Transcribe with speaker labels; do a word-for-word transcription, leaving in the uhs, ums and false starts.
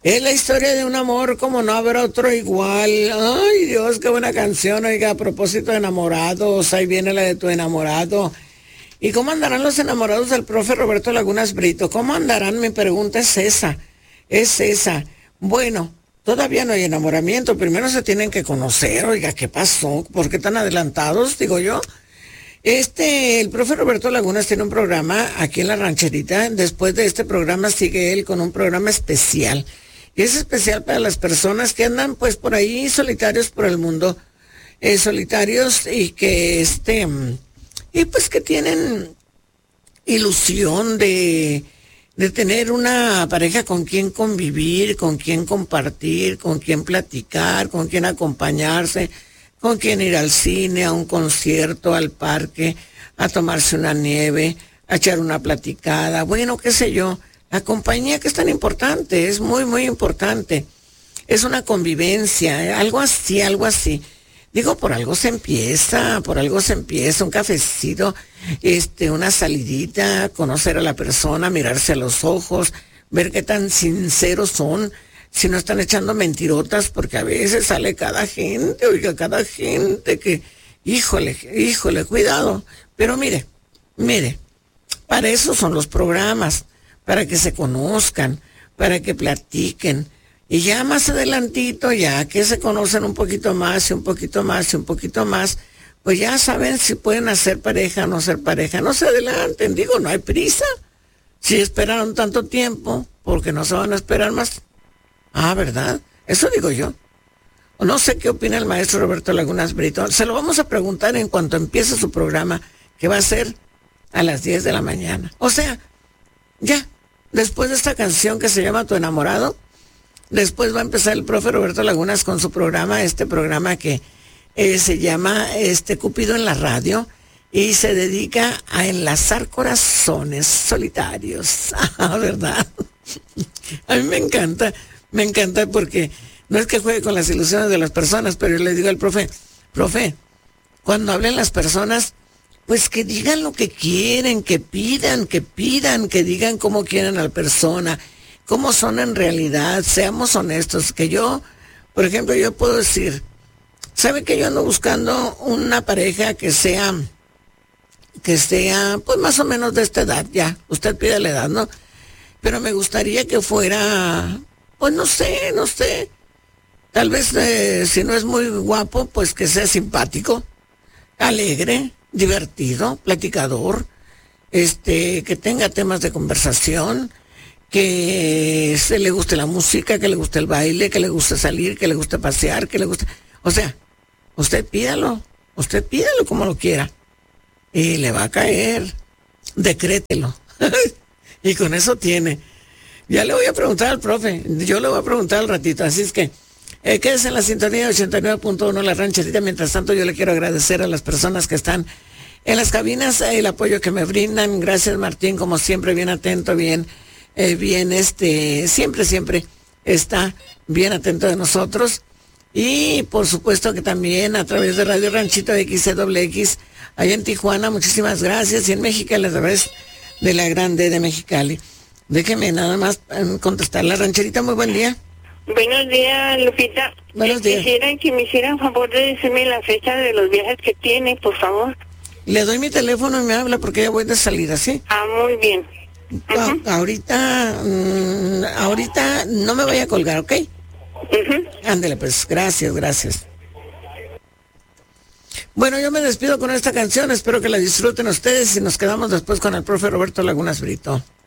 Speaker 1: Es la historia de un amor como no habrá otro igual. Ay, Dios, qué buena canción. Oiga, a propósito de enamorados, ahí viene la de tu enamorado. ¿Y cómo andarán los enamorados del profe Roberto Lagunas Brito? ¿Cómo andarán? Mi pregunta es esa, es esa. Bueno, todavía no hay enamoramiento, primero se tienen que conocer. Oiga, ¿qué pasó? ¿Por qué tan adelantados, digo yo? Este, el profe Roberto Lagunas tiene un programa aquí en La Rancherita. Después de este programa sigue él con un programa especial. Y es especial para las personas que andan pues por ahí solitarios por el mundo. Eh, solitarios y que este... Y pues que tienen ilusión de, de tener una pareja con quien convivir, con quien compartir, con quien platicar, con quien acompañarse, con quien ir al cine, a un concierto, al parque, a tomarse una nieve, a echar una platicada, bueno, qué sé yo. La compañía que es tan importante, es muy, muy importante. Es una convivencia, algo así, algo así. Digo, por algo se empieza, por algo se empieza, un cafecito, este, una salidita, conocer a la persona, mirarse a los ojos, ver qué tan sinceros son, si no están echando mentirotas, porque a veces sale cada gente, oiga, cada gente que, híjole, híjole, cuidado. Pero mire, mire, para eso son los programas, para que se conozcan, para que platiquen. Y ya más adelantito, ya que se conocen un poquito más y un poquito más y un poquito más, pues ya saben si pueden hacer pareja o no ser pareja. No se adelanten, digo, no hay prisa. Si esperaron tanto tiempo, porque no se van a esperar más. Ah, ¿verdad? Eso digo yo. O no sé qué opina el maestro Roberto Lagunas Brito. Se lo vamos a preguntar en cuanto empiece su programa, que va a ser a las diez de la mañana. O sea, ya, después de esta canción que se llama Tu Enamorado, después va a empezar el profe Roberto Lagunas con su programa, este programa que eh, se llama este Cupido en la Radio y se dedica a enlazar corazones solitarios. Ah, ¿verdad? A mí me encanta, me encanta porque no es que juegue con las ilusiones de las personas, pero yo le digo al profe, profe, cuando hablen las personas, pues que digan lo que quieren, que pidan, que pidan, que digan cómo quieren a la persona, cómo son en realidad, seamos honestos. Que yo, por ejemplo, yo puedo decir, ¿sabe que yo ando buscando una pareja que sea, que sea, pues más o menos de esta edad, ya, usted pide la edad, ¿no? Pero me gustaría que fuera, pues no sé, no sé, tal vez eh, si no es muy guapo, pues que sea simpático, alegre, divertido, platicador, este, que tenga temas de conversación, que se le guste la música, que le guste el baile, que le guste salir, que le guste pasear, que le guste... O sea, usted pídalo, usted pídalo como lo quiera. Y le va a caer, decrételo. Y con eso tiene. Ya le voy a preguntar al profe, yo le voy a preguntar al ratito, así es que eh, quédese en la sintonía de ochenta y nueve punto uno La Rancherita. Mientras tanto, yo le quiero agradecer a las personas que están en las cabinas, eh, el apoyo que me brindan. Gracias, Martín, como siempre, bien atento, bien... Eh, bien, este, siempre, siempre está bien atento de nosotros. Y por supuesto que también a través de Radio Ranchito X C W X, allá en Tijuana, muchísimas gracias. Y en México, a través de la Grande de Mexicali. Déjeme nada más eh, contestar. La Rancherita, muy buen día.
Speaker 2: Buenos días, Lupita.
Speaker 1: Buenos días.
Speaker 2: Quisiera que me hicieran favor de decirme la fecha de los viajes que tiene, por favor.
Speaker 1: Le doy mi teléfono y me habla porque ya voy de salida, ¿sí?
Speaker 2: Ah, muy bien.
Speaker 1: Uh-huh. A, ahorita, mm, ahorita no me vaya a colgar, ¿ok?
Speaker 2: Uh-huh.
Speaker 1: Ándele, pues, gracias, gracias. Bueno, yo me despido con esta canción, espero que la disfruten ustedes y nos quedamos después con el profe Roberto Lagunas Brito.